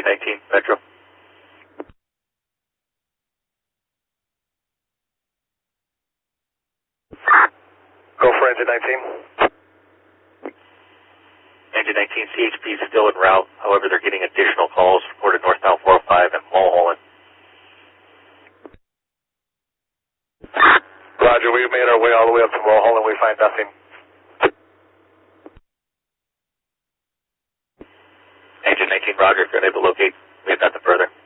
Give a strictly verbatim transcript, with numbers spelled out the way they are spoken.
nineteen, Metro. Go for engine nineteen. Engine nineteen, C H P is still en route. However, they're getting additional calls reported northbound four oh five and Mulholland. Roger, we've made our way all the way up to Mulholland. We find nothing. Engine nineteen, Roger. If you're unable to locate, we have nothing further.